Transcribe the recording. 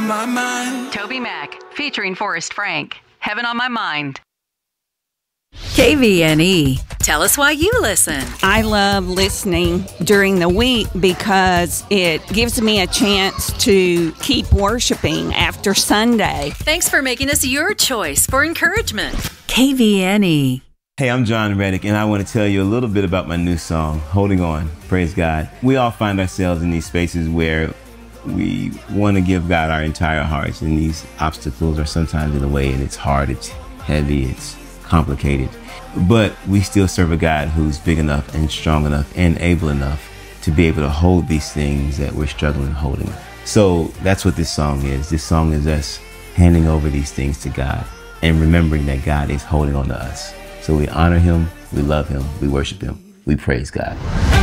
on my mind. Toby Mac, featuring Forrest Frank. Heaven on My Mind. KVNE. Tell us why you listen. I love listening during the week because it gives me a chance to keep worshiping after Sunday. Thanks for making us your choice for encouragement. KVNE. Hey, I'm John Reddick, and I want to tell you a little bit about my new song, Holding On. Praise God. We all find ourselves in these spaces where we want to give God our entire hearts, and these obstacles are sometimes in the way, and it's hard, it's heavy, it's complicated. But we still serve a God who's big enough and strong enough and able enough to be able to hold these things that we're struggling holding. So that's what this song is. This song is us handing over these things to God and remembering that God is holding on to us. So we honor him, we love him, we worship him, we praise God.